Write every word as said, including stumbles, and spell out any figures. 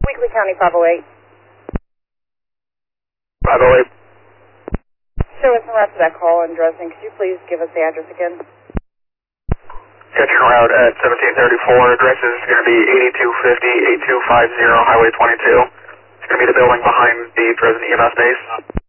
Weekly County five oh eight. five oh eight. Show us the rest of that call and addressing. Could you please give us the address again? Catching route at seventeen thirty-four. Address is going to be eighty-two fifty, eighty-two fifty Highway twenty-two. It's going to be the building behind the Dresden E M S base.